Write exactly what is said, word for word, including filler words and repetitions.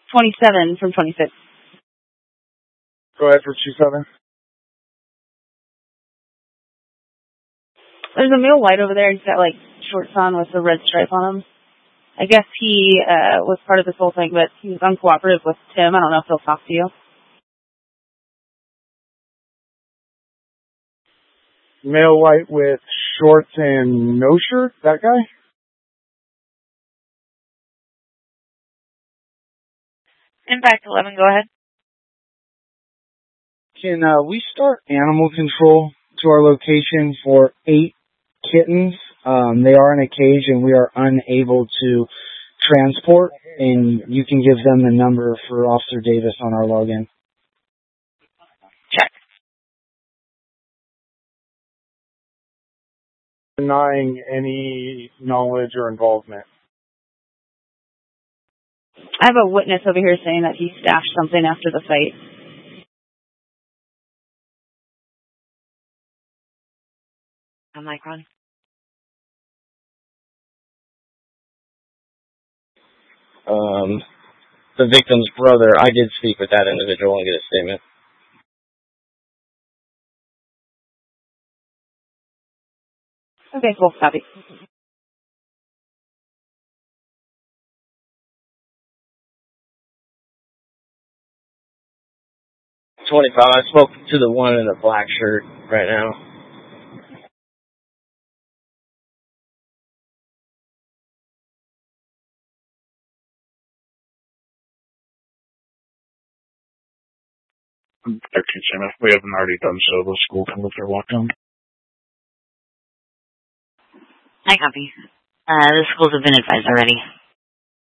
twenty-seven from twenty-six. Go ahead for two seven. There's a male white over there. He's got, like, shorts on with a red stripe on him. I guess he uh, was part of this whole thing, but he was uncooperative with Tim. I don't know if he'll talk to you. Male white with shorts and no shirt? That guy? Impact eleven, go ahead. Can uh, we start animal control to our location for eight kittens? Um, they are in a cage and we are unable to transport, and you can give them the number for Officer Davis on our login. Check. Denying any knowledge or involvement. I have a witness over here saying that he stashed something after the fight. I'm Micron. Um, the victim's brother, I did speak with that individual and get a statement. Okay, cool. Copy. twenty-five, I spoke to the one in the black shirt right now. thirteen Sam, if we haven't already done so, the school can lift their lockdown. I copy. Uh, the schools have been advised already.